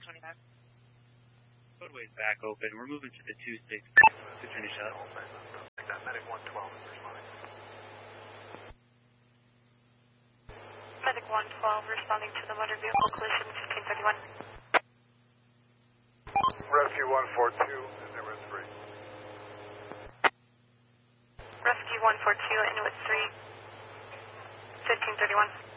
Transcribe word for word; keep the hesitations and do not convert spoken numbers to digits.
twenty-five. Roadway's back open. We're moving to the two six to finish up. Medic one twelve is responding. Medic one twelve responding to the motor vehicle collision fifteen thirty-one. Rescue one four two, and there were three. Rescue one four two, and with three. fifteen thirty-one.